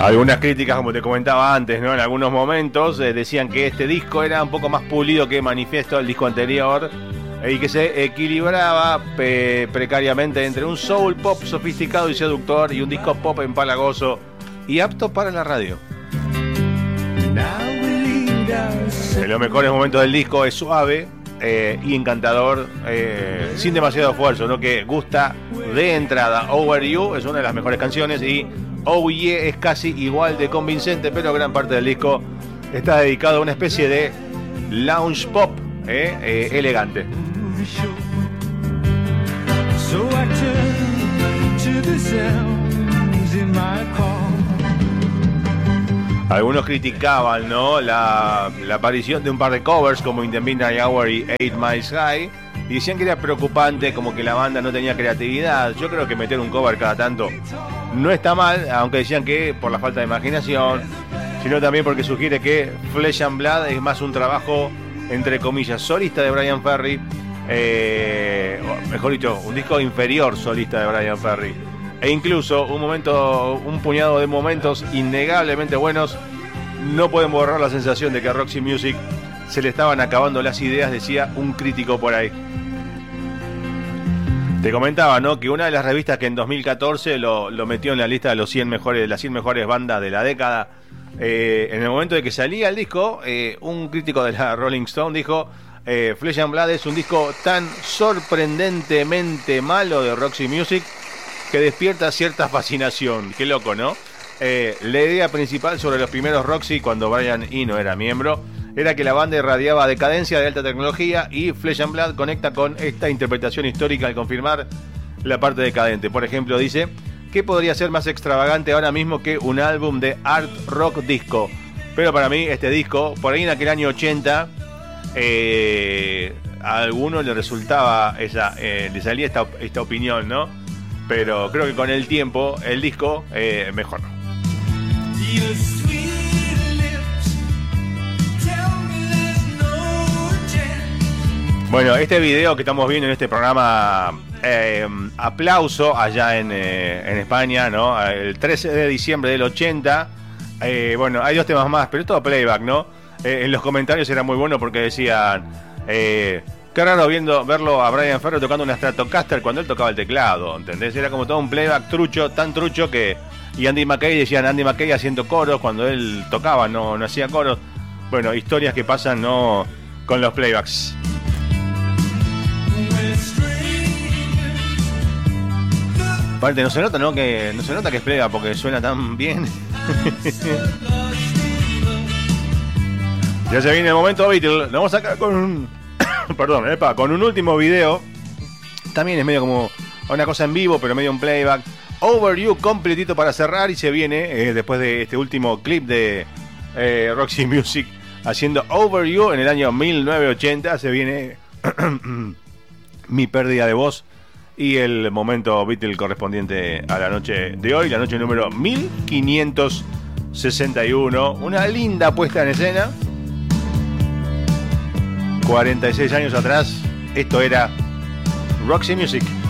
Algunas críticas, como te comentaba antes, ¿no? En algunos momentos decían que este disco era un poco más pulido que Manifiesto, el disco anterior, y que se equilibraba precariamente entre un soul pop sofisticado y seductor y un disco pop empalagoso y apto para la radio. En los mejores momentos del disco es suave y encantador, sin demasiado esfuerzo, ¿no? Que gusta de entrada. Over You es una de las mejores canciones y Oh Yeah es casi igual de convincente, pero gran parte del disco está dedicado a una especie de lounge pop elegante. Algunos criticaban, ¿no?, la aparición de un par de covers como In the Midnight Hour y 8 Miles High, y decían que era preocupante, como que la banda no tenía creatividad. Yo creo que meter un cover cada tanto no está mal, aunque decían que por la falta de imaginación, sino también porque sugiere que Flesh and Blood es más un trabajo, entre comillas, solista de Bryan Ferry, mejor dicho, un disco inferior solista de Bryan Ferry. E incluso un puñado de momentos innegablemente buenos no pueden borrar la sensación de que a Roxy Music se le estaban acabando las ideas, decía un crítico por ahí. Te comentaba, ¿no?, que una de las revistas que en 2014 lo metió en la lista de las 100 mejores bandas de la década, en el momento de que salía el disco, un crítico de la Rolling Stone dijo: Flesh and Blood es un disco tan sorprendentemente malo de Roxy Music que despierta cierta fascinación. Qué loco, ¿no? La idea principal sobre los primeros Roxy, cuando Brian Eno era miembro, era que la banda irradiaba decadencia de alta tecnología, y Flesh and Blood conecta con esta interpretación histórica al confirmar la parte decadente. Por ejemplo, dice: ¿qué podría ser más extravagante ahora mismo que un álbum de art rock disco? Pero para mí este disco, por ahí en aquel año 80, a algunos le resultaba le salía esta opinión, ¿no? Pero creo que con el tiempo el disco mejoró. Bueno, este video que estamos viendo en este programa, aplauso allá en España, ¿no? El 13 de diciembre del 80. Bueno, hay dos temas más, pero es todo playback, ¿no? En los comentarios era muy bueno porque decían: qué raro verlo a Bryan Ferry tocando una Stratocaster cuando él tocaba el teclado, ¿entendés? Era como todo un playback trucho, tan trucho que... Y Andy McKay, decían Andy McKay haciendo coros cuando él tocaba, no hacía coros. Bueno, historias que pasan, ¿no?, con los playbacks. Aparte no se nota, ¿no?, que no se nota que es playback porque suena tan bien. Ya se viene el momento Beatle. Lo vamos a sacar con un... con un último video. También es medio como una cosa en vivo, pero medio un playback. Over You completito para cerrar, y se viene, después de este último clip de Roxy Music haciendo Over You en el año 1980, se viene mi pérdida de voz y el momento Beatle correspondiente a la noche de hoy, la noche número 1561. Una linda puesta en escena. 46 años atrás, esto era Roxy Music.